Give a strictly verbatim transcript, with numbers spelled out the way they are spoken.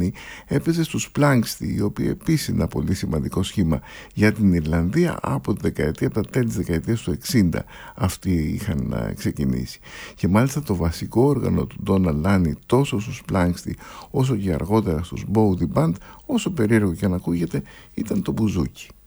Λάνι έπαιζε στους Planxty, οι οποίοι επίσης είναι ένα πολύ σημαντικό σχήμα για την Ιρλανδία από τη δεκαετία, από τα τέλη της δεκαετίας του εξήντα αυτοί είχαν ξεκινήσει. Και μάλιστα το βασικό όργανο του Donald Lani τόσο στους Planxty όσο και αργότερα στους Bowdy Band, όσο περίεργο και αν ακούγεται, ήταν το μπουζούκι.